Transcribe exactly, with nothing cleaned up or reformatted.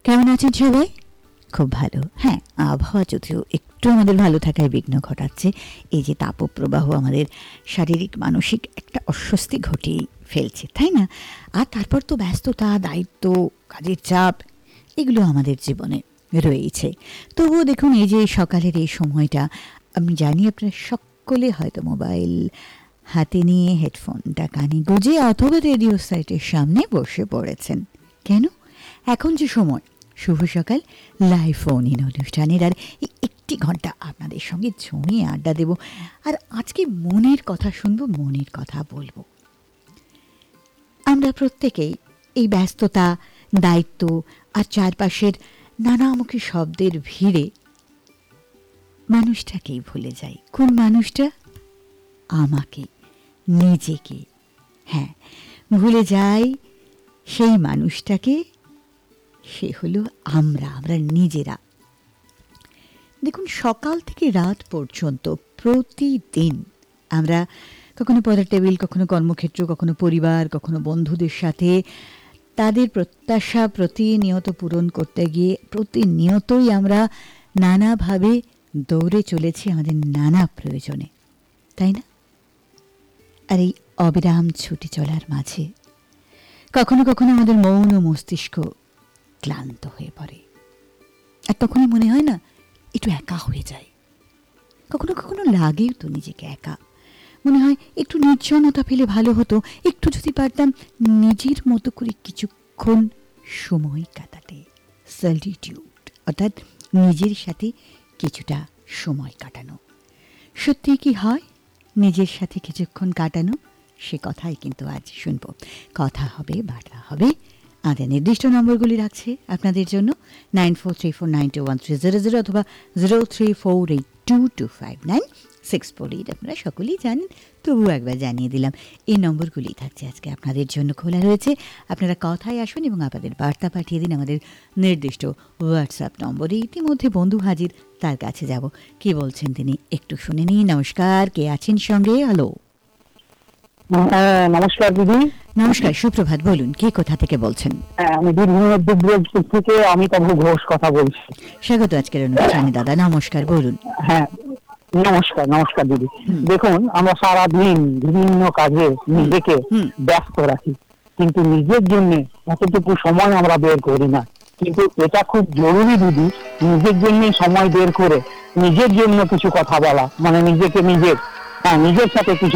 কেমন আছেন সবাই? খুব ভালো। হ্যাঁ, আবহাওয়া যদিও একটু আমাদের ভালো থাকায় বিঘ্ন ঘটাচ্ছে, এই যে তাপপ্রবাহ আমাদের শারীরিক মানসিক একটা অস্বস্তি ঘটিয়ে ফেলছে, তাই না? আর তারপর তো ব্যস্ততা, দায়িত্ব, কাজের চাপ, এগুলো আমাদের জীবনে রয়েছে। তবুও দেখুন, এই যে সকালের এই সময়টা, আমি জানি আপনারা সকলে হয়তো মোবাইল হাতে নিয়ে হেডফোনটা কানে গুঁজে অথবা রেডিও সাইটের সামনে বসে পড়েছেন। কেন? এখন যে সময় শুভ সকাল লাইভ ফোন ইন অনুষ্ঠানের, আর এই একটি ঘন্টা আপনাদের সঙ্গে জমিয়ে আড্ডা দেব, আর আজকে মনের কথা শুনবো, মনের কথা বলবো। আমরা প্রত্যেকেই এই ব্যস্ততা, দায়িত্ব আর চারপাশের নানামুখী শব্দের ভিড়ে মানুষটাকেই ভুলে যাই। কোন মানুষটা? আমাকে, নিজেকে। হ্যাঁ, ভুলে যাই সেই মানুষটাকে, সে হলো আমরা, আমরা নিজেরা। দেখুন, সকাল থেকে রাত পর্যন্ত প্রতিদিন আমরা কখনো পড়ার টেবিল, কখনো কর্মক্ষেত্র, কখনো পরিবার, কখনো বন্ধুদের সাথে তাদের প্রত্যাশা প্রতিনিয়ত পূরণ করতে গিয়ে প্রতিনিয়তই আমরা নানাভাবে দৌড়ে চলেছি আমাদের নানা প্রয়োজনে, তাই না? আর এই অবিরাম ছুটে চলার মাঝে কখনো কখনো আমাদের মৌন মস্তিষ্ক ক্লান্ত হয়ে পড়ে, আর তখনই মনে হয় না একটু একা হয়ে যায়। কখনো কখনো লাগেও তো নিজেকে একা, মনে হয় একটু নির্জনতা পেলে ভালো হতো, একটু যদি পারতাম নিজের মতো করে কিছুক্ষণ সময় কাটাতে। সলিটিউড অর্থাৎ নিজের সাথে কিছুটা সময় কাটানো। সত্যি কি হয় নিজের সাথে কিছুক্ষণ কাটানো? সে কথাই কিন্তু আজ শুনব। কথা হবে, বার্তা হবে। আমাদের নির্দিষ্ট নম্বরগুলি রাখছে আপনাদের জন্য nine four three four nine two one three zero zero অথবা zero three four eight two two five nine six four eight. আপনারা সকলেই জানেন, তবু একবার জানিয়ে দিলাম, এই নম্বরগুলি থাকছে আজকে আপনাদের জন্য খোলা রয়েছে। আপনারা কথায় আসুন এবং আপনাদের বার্তা পাঠিয়ে দিন আমাদের নির্দিষ্ট হোয়াটসঅ্যাপ নম্বরে। ইতিমধ্যে বন্ধু হাজির, তার কাছে যাব। কি বলছেন তিনি একটু শুনে নিই। নমস্কার, কে আছেন সঙ্গে? হ্যালো। নমস্কার দিদি। নমস্কার, সুপ্রভাত। বলুন, কে কোথা থেকে বলছেন? আমি বীরভূম থেকে অমিতাভ ঘোষ কথা বলছি। স্বাগত আজকের অনুষ্ঠানে দাদা। নমস্কার, বলুন। হ্যাঁ, নমস্কার। নমস্কার দিদি। দেখুন, আমরা সারাদিন বিভিন্ন কাজে নিজেকে ব্যস্ত রাখি, কিন্তু নিজের জন্য এতটুকু সময় আমরা বের করি না। কিন্তু এটা খুব জরুরি দিদি, নিজের জন্য সময় বের করে নিজের জন্য কিছু কথা বলা, মানে নিজেকে নিজের হ্যাঁ নিজের সাথে কিছু